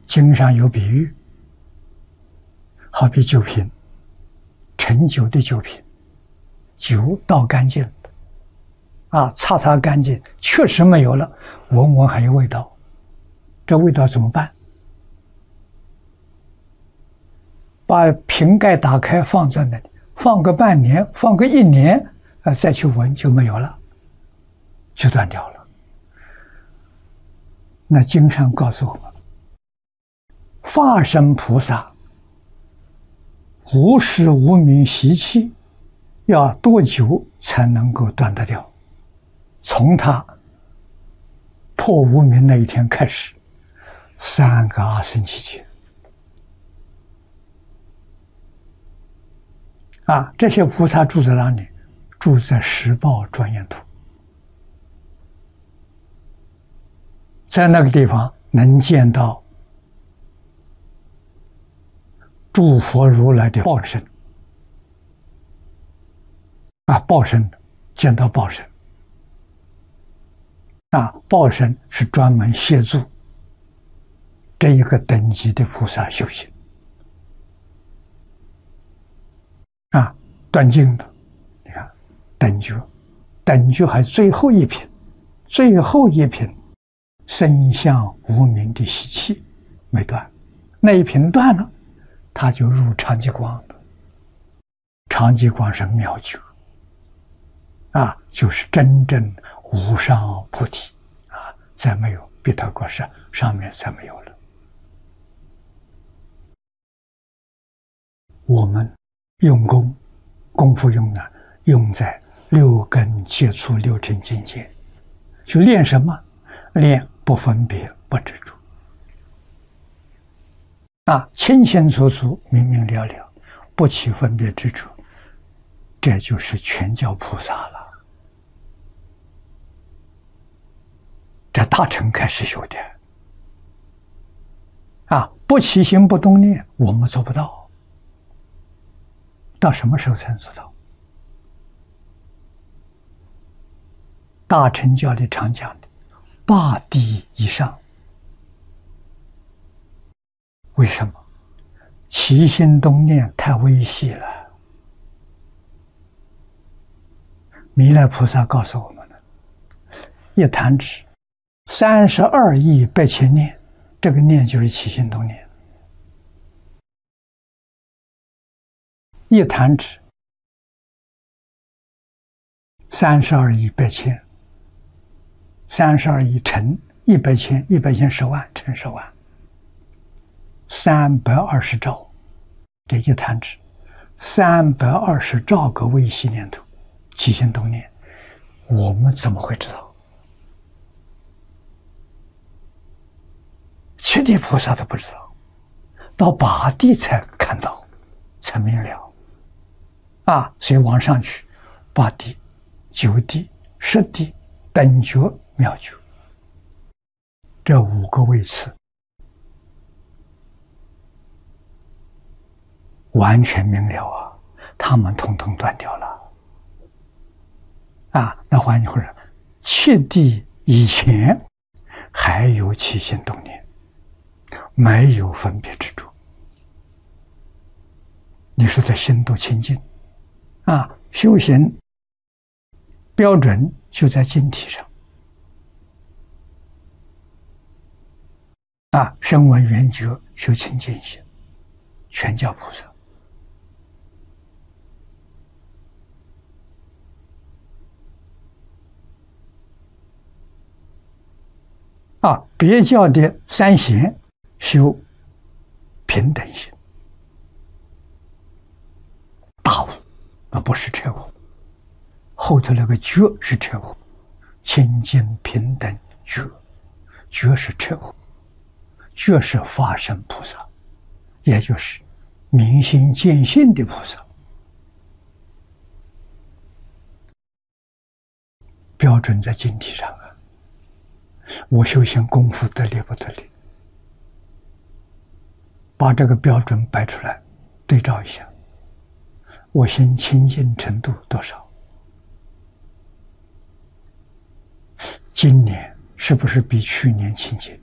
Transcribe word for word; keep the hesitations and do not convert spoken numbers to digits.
经上有比喻，好比酒瓶，盛酒的酒瓶，酒倒干净啊，擦擦干净，确实没有了，闻闻还有味道，这味道怎么办？把瓶盖打开放在那里，放个半年，放个一年，啊，再去闻就没有了，就断掉了。那经上告诉我们，法身菩萨无始无明习气，要多久才能够断得掉？从他破无明那一天开始，三个阿僧祇劫啊！这些菩萨住在哪里？住在十报庄严土，在那个地方能见到诸佛如来的报身啊，报身见到报身啊，报身是专门协助这一个等级的菩萨修行啊，断尽的。你看等觉，等觉还最后一品，最后一品身相无明的习气没断，那一品断了，他就入常寂光了。常寂光是妙觉啊，就是真正无上菩提啊，再没有彼得果实上面再没有了。我们用功功夫用呢，用在六根接触六尘境界，去练什么？练不分别不执着啊，清清楚楚明明了了，不起分别执着，这就是全教菩萨了。这大乘开始修的啊，不起心不动念，我们做不到。到什么时候才能做到？大乘教里常讲的八地以上。为什么？起心动念太微细了。弥勒菩萨告诉我们了，一弹指三十二亿八千念，这个念就是起心动念。一弹指三十二亿八千，三十二亿乘一百千，一百千十万乘十万，三百二十兆，这一弹指三百二十兆个微细念头，起心动念，我们怎么会知道？七地菩萨都不知道，到八地才看到，才明了啊！所以往上去，八地、九地、十地、等觉、妙觉，这五个位次完全明了啊，他们统统断掉了啊！那换句话说，七地以前还有起心动念，没有分别执着，你说这心都清净啊！修行标准就在经体上啊，声闻缘觉修清净心，全教菩萨啊，别教的三贤修平等心，大悟而不是彻悟，后头那个觉是彻悟，清净平等觉，觉是彻悟，觉是法身菩萨，也就是明心见性的菩萨。标准在经体上啊，我修行功夫得力不得力？把这个标准摆出来，对照一下，我心清净程度多少？今年是不是比去年清净？